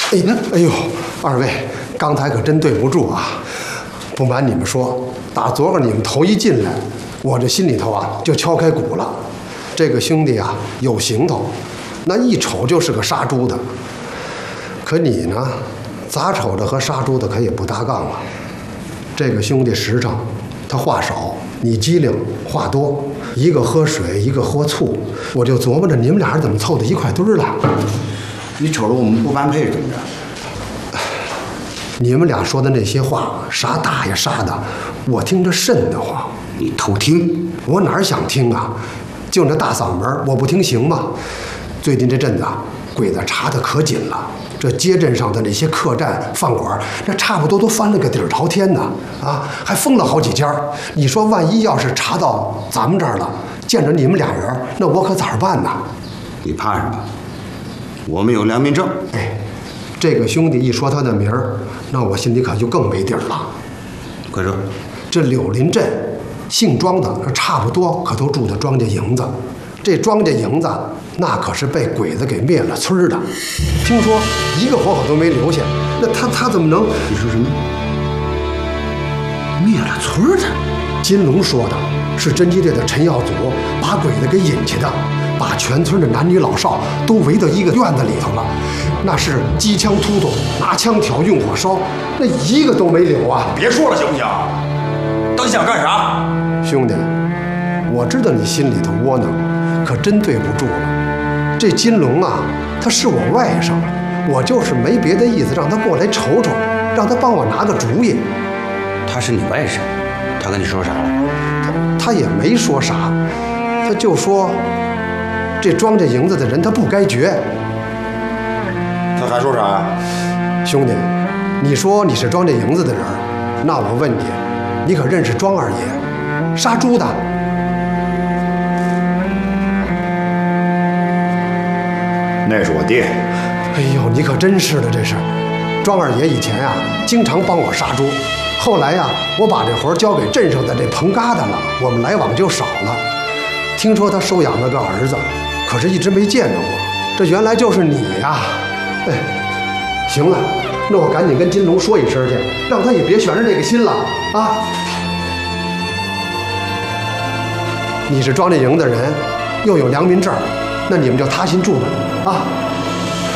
哎呦，二位，刚才可真对不住啊！不瞒你们说，打昨个你们头一进来，我这心里头啊就敲开鼓了。这个兄弟啊有行头，那一瞅就是个杀猪的。可你呢，咋瞅着和杀猪的可也不搭杠啊？这个兄弟实诚，他话少，你机灵话多，一个喝水，一个喝醋，我就琢磨着你们俩人怎么凑到一块堆儿了。 你瞅着我们不般配怎么着？ 你们俩说的那些话，啥大爷杀的，我听着瘆得慌。 你偷听？ 我哪儿想听啊？就那大嗓门，我不听行吗？最近这阵子啊，鬼子查得可紧了。这街镇上的那些客栈、饭馆，那差不多都翻了个底儿朝天呢，啊，还封了好几家。你说万一要是查到咱们这儿了，见着你们俩人，那我可咋办呢？ 你怕什么？我们有良民证。 哎，这个兄弟一说他的名儿，那我心里可就更没底儿了。 快说， 这柳林镇姓庄的，差不多可都住的庄稼营子。这庄稼营子那可是被鬼子给灭了村儿的，听说一个活口都没留下。那他怎么能？ 你说什么？灭了村儿的？ 金龙说的是侦缉队的陈耀祖把鬼子给引去的，把全村的男女老少都围到一个院子里头了。那是机枪突突，拿枪挑，用火烧，那一个都没留啊！ 别说了行不行？到底想干啥？ 兄弟，我知道你心里头窝囊，可真对不住了。这金龙啊，他是我外甥，我就是没别的意思，让他过来瞅瞅，让他帮我拿个主意。 他是你外甥，他跟你说啥了？ 他也没说啥，他就说这庄稼营子的人他不该绝。 他还说啥呀？ 兄弟，你说你是庄稼营子的人，那我问你，你可认识庄二爷，杀猪的？ 那是我爹。 哎呦，你可真是的，这是。庄二爷以前啊，经常帮我杀猪，后来呀，我把这活交给镇上的这棚疙瘩了，我们来往就少了。听说他收养了个儿子，可是一直没见着我。这原来就是你呀！哎，行了，那我赶紧跟金龙说一声去，让他也别悬着这个心了啊！你是庄稼营的人，又有良民证，那你们就踏心住吧啊！